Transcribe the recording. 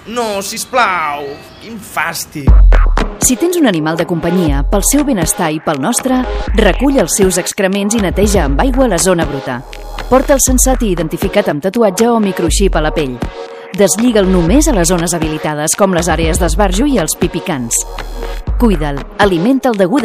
No, sisplau, quin fàstic. Si tens un animal de companyia, pel seu benestar i pel nostre, recull els seus excrements i neteja amb aigua la zona bruta. Porta'l sensat i identificat amb tatuatge o microxip a la pell. Deslliga'l només a les zones habilitades, com les àrees d'esbarjo i els pipicants. Cuida'l, alimenta'l degudament